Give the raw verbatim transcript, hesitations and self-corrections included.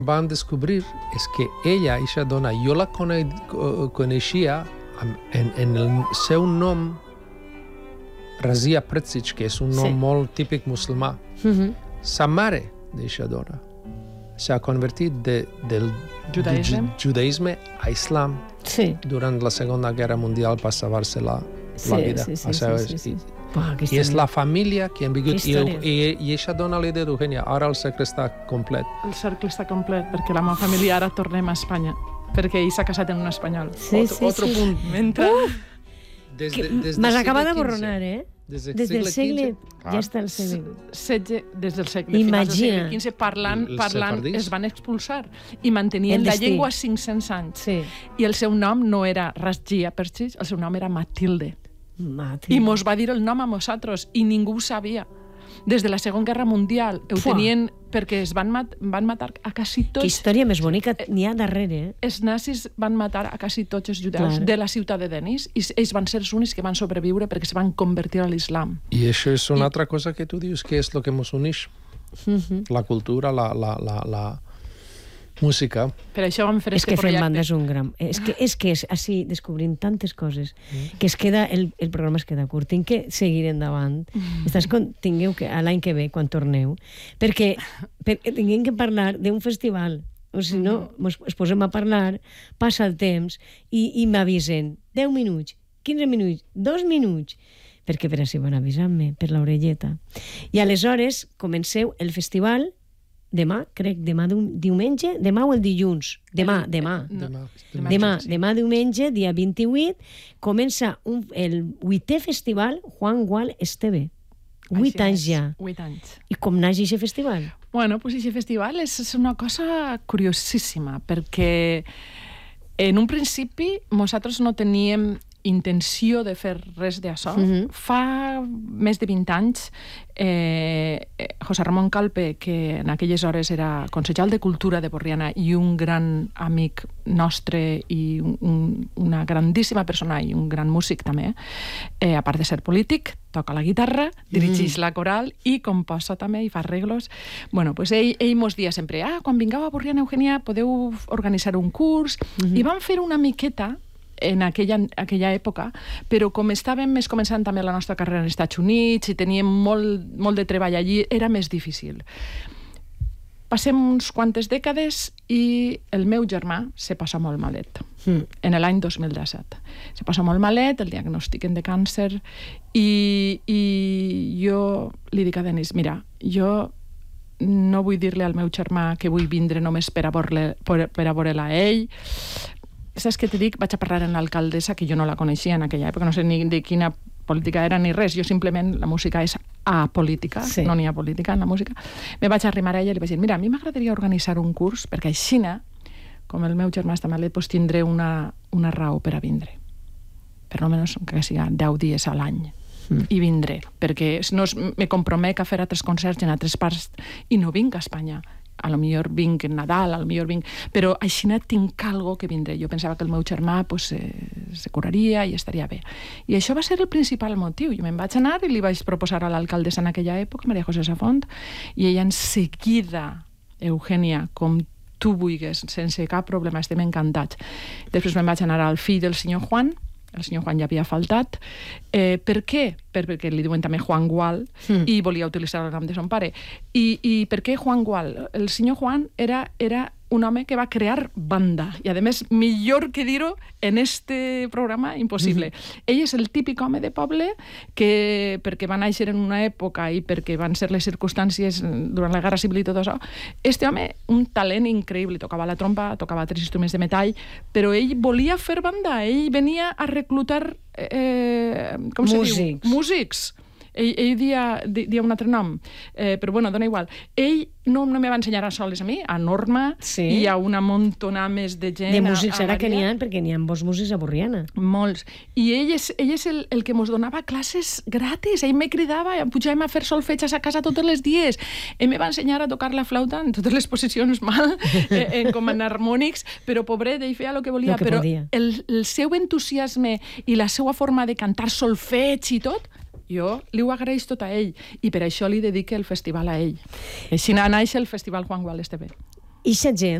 van descobrir és que ella, aquesta dona, jo la cone coneixia en, en el seu nom Razia Prezic, que és un nom sí. molt típic musulmà. Uh-huh. Sa mare d'aquesta dona s'ha convertit de, del judaïsme. judaïsme a islam sí. durant la Segona Guerra Mundial per salvar-se la, sí, la vida. Sí, sí, o sea, sí, sí, sí. I, Uah, i és la família que han vingut. I, i, i aquesta dona li diu, Eugènia, ara el cercle està complet. El cercle està complet, perquè la meva família ara tornem a Espanya, perquè ell s'ha casat en un espanyol. Sí, otro, sí, otro sí. punt. Mentre... Des de, des M'has acabat de borronar, eh? Des, des del segle... Ja està el segle... setze, des del segle, Imagina. finals del segle quinze, parlant, parlant es van expulsar i mantenien la llengua cinc-cents anys. Sí. I el seu nom no era Razia Prezic, el seu nom era Matilde. Matilde. I mos va dir el nom a nosaltres i ningú ho sabia. Des de la Segona Guerra Mundial ho Pua. tenien perquè es van, mat van matar a quasi tots... Que història més bonica n'hi ha darrere, eh? Els nazis van matar a quasi tots els judeus Clar. de la ciutat de Denis i ells van ser els únics que van sobreviure perquè se van convertir a l'islam. I això és una I... altra cosa que tu dius, que és el que ens uneix. Uh-huh. La cultura, la, la, la, la música. Per això vam fer és este que projecte. Fem Banda és un gran... És que, és que és així, descobrim tantes coses, mm. que es queda, el, el programa es queda curt. Tinc que seguir endavant. Mm. Estàs con, tingueu que, a l'any que ve, quan torneu, perquè, perquè tinguem que parlar d'un festival. O si no, mm. es posem a parlar, passa el temps, i, i m'avisen deu minuts, quinze minuts, dos minuts, perquè per així van avisant-me, per l'orelleta. I aleshores comenceu el festival demà, crec, demà diumenge, demà o el dilluns? Demà, demà. No, demà, demà, demà, sí. demà diumenge, dia vint-i-vuit, comença un, el vuitè festival Juan Gual Esteve. Vuit anys ja. Vuit anys. I com naix aquest festival? Bueno, pues aquest festival és, és una cosa curiosíssima, perquè en un principi nosaltres no teníem intenció de fer res d'això. Uh-huh. Fa més de vint anys, eh, José Ramon Calpe, que en aquelles hores era consellal de Cultura de Borriana i un gran amic nostre i un, una grandíssima persona i un gran músic també, eh, a part de ser polític, toca la guitarra, dirigeix mm. la coral i composa també i fa arreglos. Bueno, pues ell, ell mos dia sempre, ah, quan vingueu a Borriana, Eugènia, podeu organitzar un curs. Mm-hmm. I vam fer una miqueta en aquella, aquella època, però com estàvem més començant també la nostra carrera als Estats Units i teníem molt, molt de treball allí, era més difícil. Passem uns quantes dècades i el meu germà se passa molt malet, mm. en l'any dos mil disset. Se passa molt malet, el diagnòstiquen de càncer, i, i jo li dic a Denis, mira, jo no vull dir-li al meu germà que vull vindre només per a veure-la a ell. Saps què te dic? Vaig a parlar amb l'alcaldessa, que jo no la coneixia en aquella època, no sé ni de quina política era ni res, jo simplement, la música és apolítica, sí. No n'hi ha política en la música. Me vaig arrimar a ella i li vaig dir, mira, a mi m'agradaria organitzar un curs, perquè així, com el meu germà està malet, doncs tindré una, una raó per a vindre. Per almenys que sigui deu dies a l'any. Mm. I vindré, perquè no me compromec a fer altres concerts en altres parts i no vinc a Espanya. A lo millor vinc en Nadal, a lo millor vinc... Però així tinc algo que vindré. Jo pensava que el meu germà pues, se, se curaria i estaria bé. I això va ser el principal motiu. Jo me'n vaig anar i li vaig proposar a l'alcaldessa en aquella època, Maria José Safont, i ella en seguida, Eugènia, com tu vulguis, sense cap problema, estem encantats. Després me'n vaig anar al fill del senyor Juan, el senyor Juan ja havia faltat. Eh, per què? Per, perquè li diuen també Juan Gual mm. i volia utilitzar el nom de son pare. I, i per què Juan Gual? El senyor Juan era, era un home que va crear banda i, a més, millor que dir-ho en este programa, impossible. Mm-hmm. Ell és el típic home de poble que, perquè va néixer en una època i perquè van ser les circumstàncies durant la Guerra Civil i tot això, este home, un talent increïble, tocava la trompa, tocava tres instruments de metall, però ell volia fer banda, ell venia a reclutar eh, com se diu? Músics. Ell, ell dia, dia un altre nom, eh, però bueno, dona igual. Ell no, no me va ensenyar a soles a mi, a Norma, sí. I a una montona més de gent. De músics era que n'hi ha, perquè n'hi ha molts músics a Borriana. Molts. I ell és, ell és el, el que mos donava classes gratis. Ell me cridava, pujàvem a fer solfeig a casa tots els dies. Ell me va ensenyar a tocar la flauta en totes les posicions mal, eh, en, com en harmònics, però pobret, ell feia el que volia. Lo que però podia. El, el seu entusiasme i la seva forma de cantar solfeig i tot, jo li ho agraeix tot a ell i per això li dedique el festival a ell. Així naix el Festival Juan Gual Esteve. ixa gent